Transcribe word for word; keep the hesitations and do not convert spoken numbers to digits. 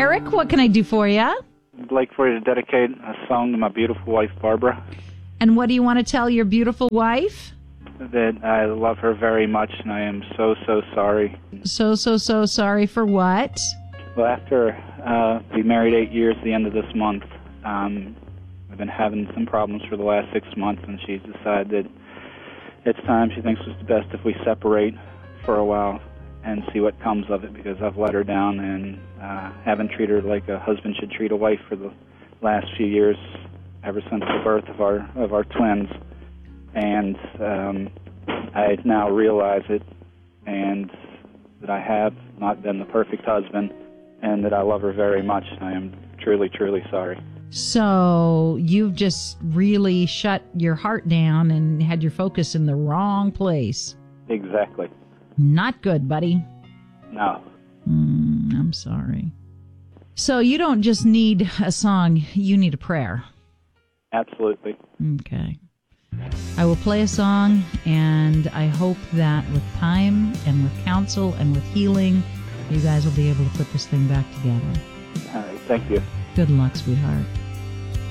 Eric, what can I do for you? I'd like for you to dedicate a song to my beautiful wife, Barbara. And what do you want to tell your beautiful wife? That I love her very much, and I am so, so sorry. So, so, so sorry for what? Well, after uh, we married eight years at the end of this month, um, I've been having some problems for the last six months, and she's decided that it's time. She thinks it's best if we separate for a while and see what comes of it, because I've let her down and uh, haven't treated her like a husband should treat a wife for the last few years, ever since the birth of our of our twins. And um, I now realize it, and that I have not been the perfect husband, and that I love her very much. I am truly, truly sorry. So you've just really shut your heart down and had your focus in the wrong place. Exactly. Not good, buddy. No. Mm, I'm sorry. So you don't just need a song, you need a prayer. Absolutely. Okay. I will play a song, and I hope that with time and with counsel and with healing, you guys will be able to put this thing back together. All right. Thank you. Good luck, sweetheart.